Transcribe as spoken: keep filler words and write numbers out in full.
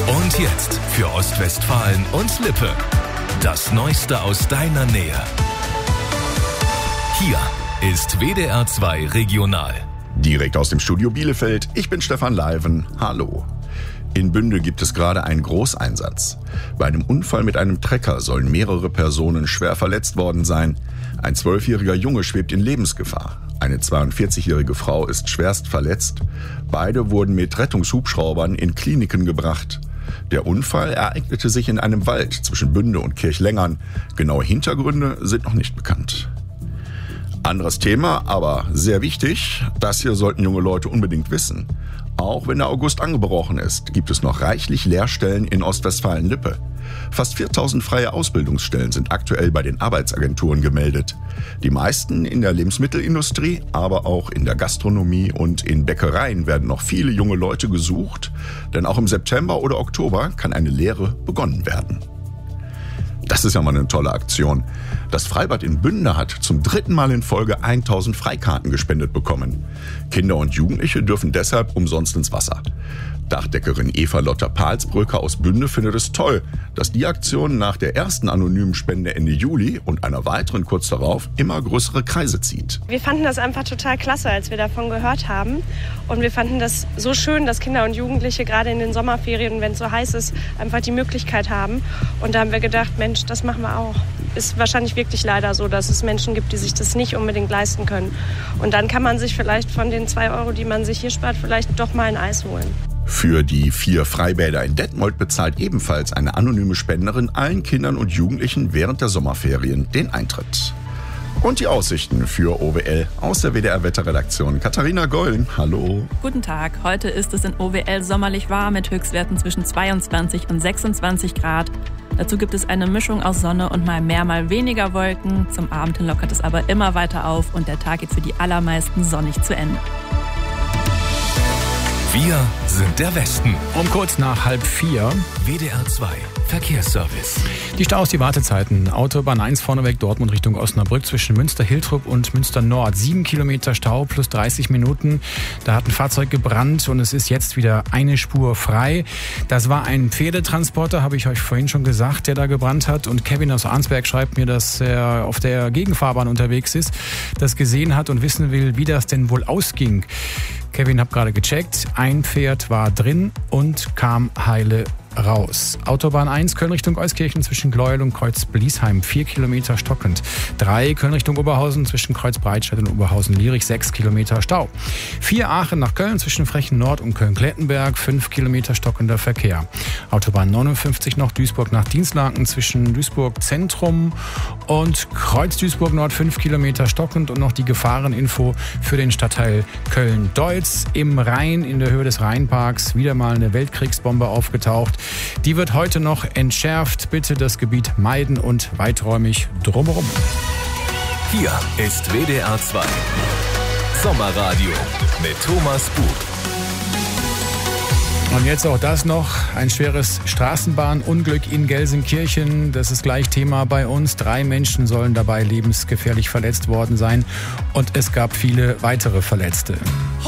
Und jetzt für Ostwestfalen und Lippe. Das Neueste aus deiner Nähe. Hier ist W D R zwei Regional. Direkt aus dem Studio Bielefeld. Ich bin Stefan Leiven. Hallo. In Bünde gibt es gerade einen Großeinsatz. Bei einem Unfall mit einem Trecker sollen mehrere Personen schwer verletzt worden sein. Ein zwölfjähriger Junge schwebt in Lebensgefahr. Eine zweiundvierzigjährige Frau ist schwerst verletzt. Beide wurden mit Rettungshubschraubern in Kliniken gebracht. Der Unfall ereignete sich in einem Wald zwischen Bünde und Kirchlengern. Genaue Hintergründe sind noch nicht bekannt. Anderes Thema, aber sehr wichtig. Das hier sollten junge Leute unbedingt wissen. Auch wenn der August angebrochen ist, gibt es noch reichlich Lehrstellen in Ostwestfalen-Lippe. Fast viertausend freie Ausbildungsstellen sind aktuell bei den Arbeitsagenturen gemeldet. Die meisten in der Lebensmittelindustrie, aber auch in der Gastronomie und in Bäckereien werden noch viele junge Leute gesucht, denn auch im September oder Oktober kann eine Lehre begonnen werden. Das ist ja mal eine tolle Aktion. Das Freibad in Bünde hat zum dritten Mal in Folge tausend Freikarten gespendet bekommen. Kinder und Jugendliche dürfen deshalb umsonst ins Wasser. Dachdeckerin Eva Lotter-Palsbrücker aus Bünde findet es toll, dass die Aktion nach der ersten anonymen Spende Ende Juli und einer weiteren kurz darauf immer größere Kreise zieht. Wir fanden das einfach total klasse, als wir davon gehört haben. Und wir fanden das so schön, dass Kinder und Jugendliche gerade in den Sommerferien, wenn es so heiß ist, einfach die Möglichkeit haben. Und da haben wir gedacht, Mensch, das machen wir auch. Ist wahrscheinlich wirklich leider so, dass es Menschen gibt, die sich das nicht unbedingt leisten können. Und dann kann man sich vielleicht von den zwei Euro, die man sich hier spart, vielleicht doch mal ein Eis holen. Für die vier Freibäder in Detmold bezahlt ebenfalls eine anonyme Spenderin allen Kindern und Jugendlichen während der Sommerferien den Eintritt. Und die Aussichten für O W L aus der W D R-Wetterredaktion. Katharina Gollen, hallo. Guten Tag. Heute ist es in O W L sommerlich warm mit Höchstwerten zwischen zweiundzwanzig und sechsundzwanzig Grad. Dazu gibt es eine Mischung aus Sonne und mal mehr, mal weniger Wolken. Zum Abend hin lockert es aber immer weiter auf und der Tag geht für die allermeisten sonnig zu Ende. Wir sind der Westen. Um kurz nach halb vier. W D R zwei Verkehrsservice. Die Staus, die Wartezeiten. Autobahn eins vorneweg Dortmund Richtung Osnabrück zwischen Münster-Hiltrup und Münster-Nord. Sieben Kilometer Stau plus dreißig Minuten. Da hat ein Fahrzeug gebrannt und es ist jetzt wieder eine Spur frei. Das war ein Pferdetransporter, habe ich euch vorhin schon gesagt, der da gebrannt hat. Und Kevin aus Arnsberg schreibt mir, dass er auf der Gegenfahrbahn unterwegs ist, das gesehen hat und wissen will, wie das denn wohl ausging. Kevin, hab gerade gecheckt. Ein Pferd war drin und kam heile raus. Autobahn eins, Köln Richtung Euskirchen zwischen Gleuel und Kreuz-Bliesheim, vier Kilometer stockend. drei, Köln Richtung Oberhausen zwischen Kreuz-Breitscheid und Oberhausen-Lierich, sechs Kilometer Stau. vier, Aachen nach Köln zwischen Frechen Nord und Köln-Klettenberg, fünf Kilometer stockender Verkehr. Autobahn neunundfünfzig noch Duisburg nach Dienstlaken zwischen Duisburg Zentrum und Kreuz-Duisburg Nord, fünf Kilometer stockend und noch die Gefahreninfo für den Stadtteil Köln-Deutz. Im Rhein, in der Höhe des Rheinparks, wieder mal eine Weltkriegsbombe aufgetaucht. Die wird heute noch entschärft. Bitte das Gebiet meiden und weiträumig drumherum. Hier ist W D R zwei Sommerradio mit Thomas Buch. Und jetzt auch das noch, ein schweres Straßenbahnunglück in Gelsenkirchen. Das ist gleich Thema bei uns. Drei Menschen sollen dabei lebensgefährlich verletzt worden sein und es gab viele weitere Verletzte.